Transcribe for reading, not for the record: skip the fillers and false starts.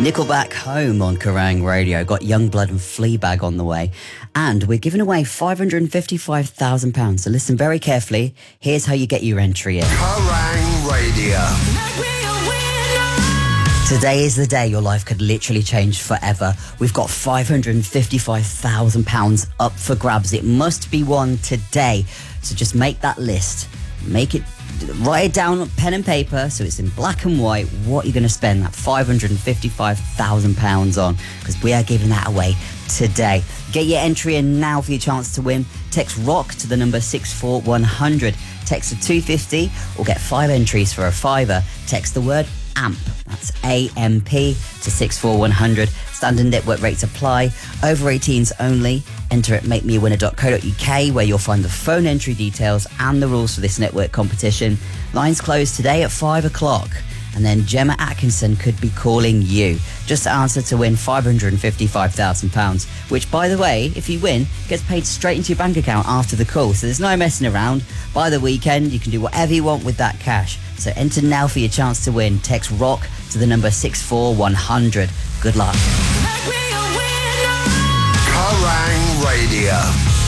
Nickelback Home on Kerrang Radio. Got Youngblood and Fleabag on the way. And we're giving away £555,000. So listen very carefully. Here's how you get your entry in. Kerrang Radio. Today is the day your life could literally change forever. We've got £555,000 up for grabs. It must be won today. So just make that list. Write it down on pen and paper so it's in black and white what you're going to spend that £555,000 on, because we are giving that away today. Get your entry in now for your chance to win. Text ROCK to the number 64100. Text to 250 or get 5 entries for a fiver. Text the word AMP, that's AMP, to 64100. Standard network rates apply. Over 18s only. Enter at makemewinner.co.uk where you'll find the phone entry details and the rules for this network competition. Lines close today at 5 o'clock. And then Gemma Atkinson could be calling you. Just answer to win £555,000, which, by the way, if you win, gets paid straight into your bank account after the call. So there's no messing around. By the weekend, you can do whatever you want with that cash. So enter now for your chance to win. Text ROCK to the number 64100. Good luck. Kerrang Radio.